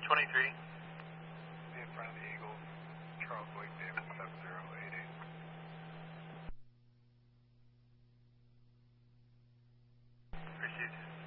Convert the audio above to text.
23. In front of the Eagles, Charles Blake Davis.